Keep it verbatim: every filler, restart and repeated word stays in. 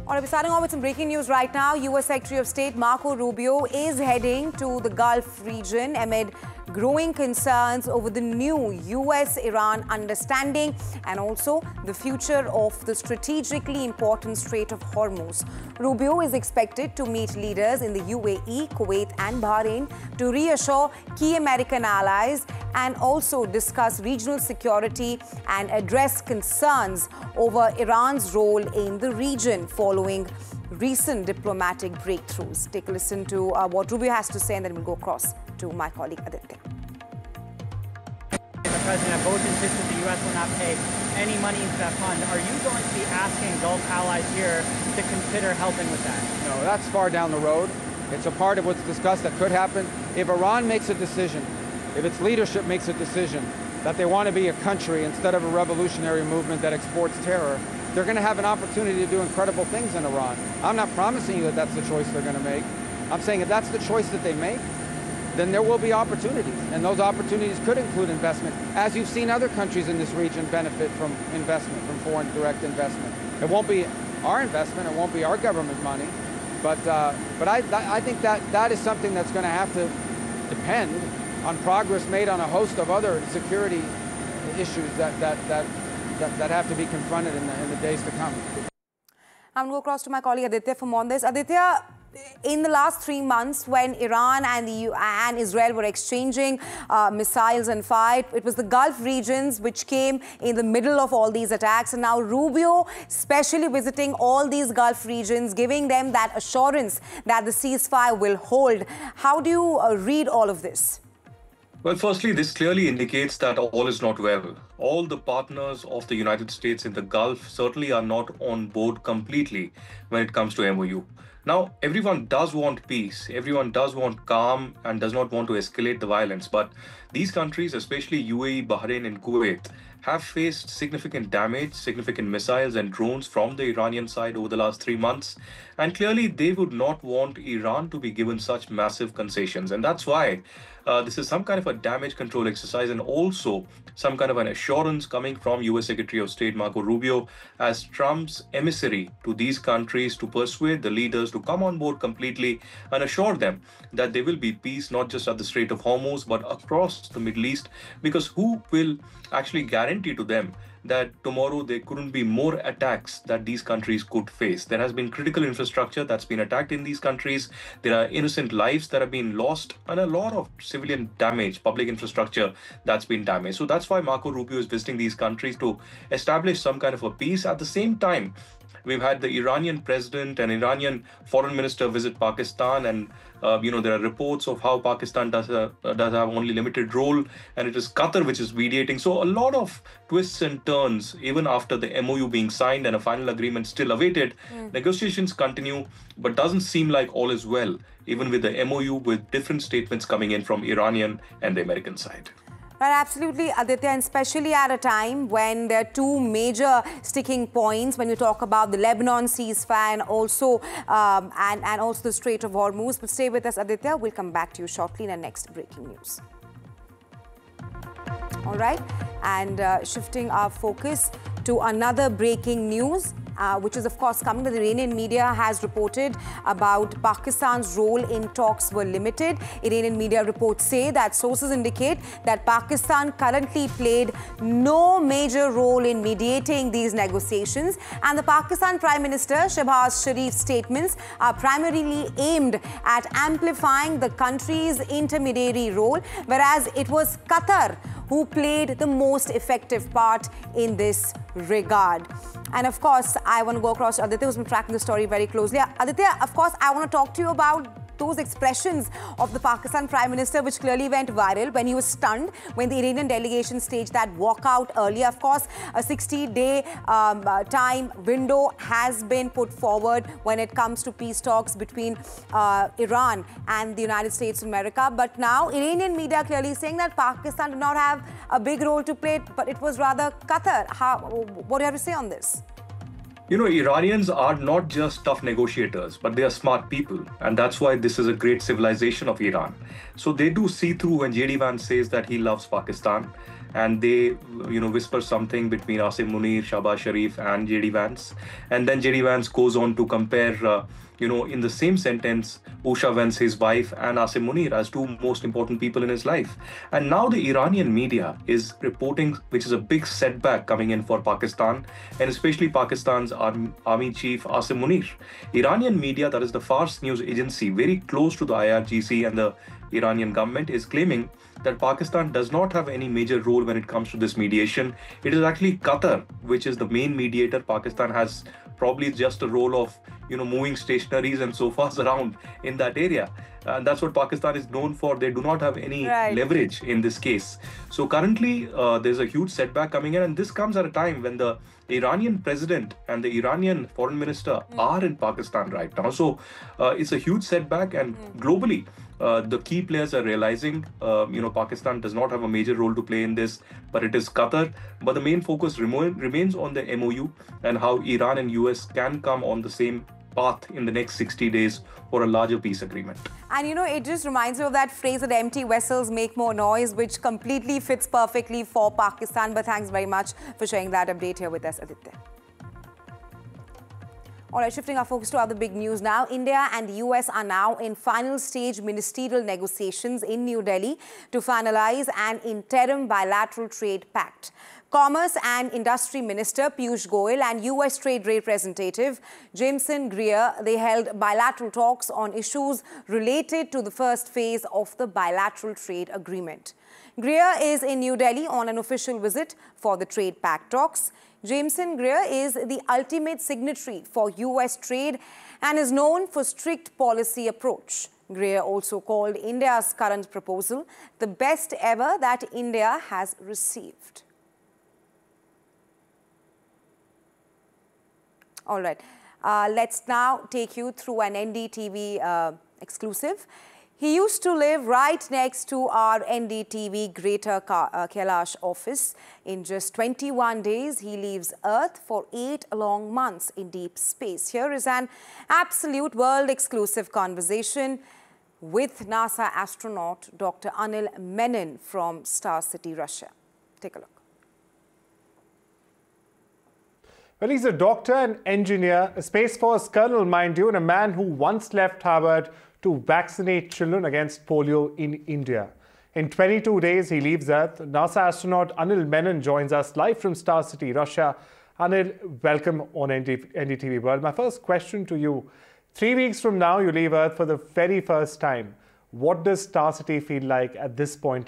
All right, we're starting off with some breaking news right now. U S Secretary of State Marco Rubio is heading to the Gulf region amid growing concerns over the new U S Iran understanding and also the future of the strategically important Strait of Hormuz. Rubio is expected to meet leaders in the U A E, Kuwait and Bahrain to reassure key American allies and also discuss regional security and address concerns over Iran's role in the region following recent diplomatic breakthroughs. Take a listen to uh, what Rubio has to say, and then we'll go across to my colleague Aditya. The president both insisted the U S will not pay any money into that fund. Are you going to be asking Gulf allies here to consider helping with that? No, that's far down the road. It's a part of what's discussed that could happen. If Iran makes a decision, if its leadership makes a decision that they want to be a country instead of a revolutionary movement that exports terror, they're going to have an opportunity to do incredible things in Iran. I'm not promising you that that's the choice they're going to make. I'm saying if that's the choice that they make, then there will be opportunities. And those opportunities could include investment, as you've seen other countries in this region benefit from investment, from foreign direct investment. It won't be our investment, it won't be our government money, but, uh, but I, I think that that is something that's going to have to depend on progress made on a host of other security issues that, that, that, that, that have to be confronted in the, in the days to come. I'm going to go across to my colleague Aditya for more on this. Aditya, in the last three months, when Iran and the U and Israel were exchanging uh, missiles and fight, it was the Gulf regions which came in the middle of all these attacks. And now Rubio, specially visiting all these Gulf regions, giving them that assurance that the ceasefire will hold. How do you uh, read all of this? Well, firstly, this clearly indicates that all is not well. All the partners of the United States in the Gulf certainly are not on board completely when it comes to M O U. Now, everyone does want peace, everyone does want calm and does not want to escalate the violence. But these countries, especially U A E, Bahrain and Kuwait, have faced significant damage, significant missiles and drones from the Iranian side over the last three months. And clearly, they would not want Iran to be given such massive concessions. And that's why uh, this is some kind of a damage control exercise and also some kind of an assurance coming from U S Secretary of State Marco Rubio as Trump's emissary to these countries to persuade the leaders to come on board completely and assure them that there will be peace, not just at the Strait of Hormuz, but across the Middle East. Because who will actually guarantee to them that tomorrow there couldn't be more attacks that these countries could face? There has been critical infrastructure that's been attacked in these countries. There are innocent lives that have been lost and a lot of civilian damage, public infrastructure that's been damaged. So that's why Marco Rubio is visiting these countries to establish some kind of a peace. At the same time, we've had the Iranian president and Iranian foreign minister visit Pakistan, and uh, you know there are reports of how Pakistan does a, uh, does have only limited role, and it is Qatar which is mediating. So a lot of twists and turns, even after the M O U being signed and a final agreement still awaited. Mm. Negotiations continue, but doesn't seem like all is well, even with the M O U, with different statements coming in from Iranian and the American side. Right, absolutely, Aditya, and especially at a time when there are two major sticking points when you talk about the Lebanon ceasefire and also um, and, and also the Strait of Hormuz. But stay with us, Aditya. We'll come back to you shortly in our next breaking news. All right, and uh, shifting our focus to another breaking news. Uh, which is, of course, coming. The Iranian media has reported about Pakistan's role in talks were limited. Iranian media reports say that sources indicate that Pakistan currently played no major role in mediating these negotiations. And the Pakistan Prime Minister Shehbaz Sharif's statements are primarily aimed at amplifying the country's intermediary role, whereas it was Qatar who played the most effective part in this regard. And of course, I want to go across to Aditya, who's been tracking the story very closely. Aditya, of course, I want to talk to you about those expressions of the Pakistan Prime Minister, which clearly went viral when he was stunned when the Iranian delegation staged that walkout earlier. Of course, a sixty-day um, uh, time window has been put forward when it comes to peace talks between uh, Iran and the United States of America. But now, Iranian media clearly saying that Pakistan did not have a big role to play, but it was rather Qatar. How, what do you have to say on this? You know, Iranians are not just tough negotiators, but they are smart people. And that's why this is a great civilization of Iran. So they do see through when J D Vance says that he loves Pakistan. and they, you know, whisper something between Asim Munir, Shahbaz Sharif, and J D Vance, and then J D Vance goes on to compare, uh, you know, in the same sentence, Usha Vance, his wife, and Asim Munir as two most important people in his life. And now the Iranian media is reporting, which is a big setback coming in for Pakistan, and especially Pakistan's army chief Asim Munir. Iranian media, that is the Fars news agency, very close to the I R G C and the Iranian government, is claiming that Pakistan does not have any major role when it comes to this mediation. It is actually Qatar, which is the main mediator. Pakistan has probably just a role of, you know, moving stationaries and sofas around in that area. And that's what Pakistan is known for. They do not have any right. leverage in this case. So currently, uh, there's a huge setback coming in. And this comes at a time when the Iranian president and the Iranian foreign minister mm. are in Pakistan right now. So uh, it's a huge setback. And mm. globally, uh, the key players are realizing, uh, you know, Pakistan does not have a major role to play in this, but it is Qatar. But the main focus remo- remains on the M O U and how Iran and U S can come on the same path in the next sixty days for a larger peace agreement. And you know, it just reminds me of that phrase that empty vessels make more noise, which completely fits perfectly for Pakistan. But thanks very much for sharing that update here with us, Aditya. All right, shifting our focus to other big news now. India and the U S are now in final stage ministerial negotiations in New Delhi to finalize an interim bilateral trade pact. Commerce and Industry Minister Piyush Goyal and U S Trade Representative Jameson Greer, they held bilateral talks on issues related to the first phase of the bilateral trade agreement. Greer is in New Delhi on an official visit for the trade pact talks. Jameson Greer is the ultimate signatory for U S trade and is known for strict policy approach. Greer also called India's current proposal the best ever that India has received. All right, uh, let's now take you through an N D T V uh, exclusive. He used to live right next to our N D T V Greater Ka uh, Kailash office. In just twenty-one days, he leaves Earth for eight long months in deep space. Here is an absolute world exclusive conversation with NASA astronaut Doctor Anil Menon from Star City, Russia. Take a look. Well, he's a doctor and engineer, a Space Force colonel, mind you, and a man who once left Harvard to vaccinate children against polio in India. In twenty-two days, he leaves Earth. NASA astronaut Anil Menon joins us live from Star City, Russia. Anil, welcome on N D T V World. My first question to you, three weeks from now, you leave Earth for the very first time. What does Star City feel like at this point